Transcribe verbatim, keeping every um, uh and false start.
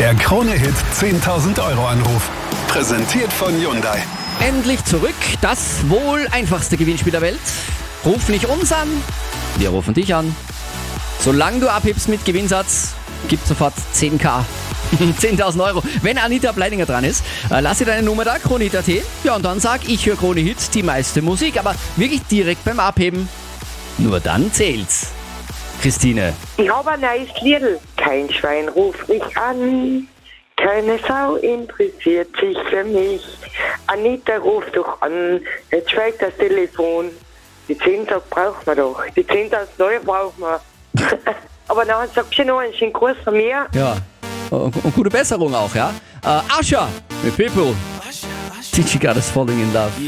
Der Krone-Hit zehntausend Euro Anruf. Präsentiert von Hyundai. Endlich zurück, das wohl einfachste Gewinnspiel der Welt. Ruf nicht uns an, wir rufen dich an. Solange du abhebst mit Gewinnsatz, gibt sofort zehntausend. zehntausend Euro. Wenn Anita Bleidinger dran ist, äh, lass dir deine Nummer da, Krone Hit Punkt at. Ja, und dann sag, ich höre Krone Hit, die meiste Musik, aber wirklich direkt beim Abheben. Nur dann zählt's. Christine. Ich habe ein neues Lied. Kein Schwein ruft mich an. Keine Sau interessiert sich für mich. Anita ruft doch an. Jetzt schweigt das Telefon. Die zehntausend braucht man doch. Die zehntausend Euro braucht man. Aber dann sagt sie noch einen schönen Gruß von mir. Ja, und, und gute Besserung auch, ja. Äh, Asha mit People. Did you got us falling in love?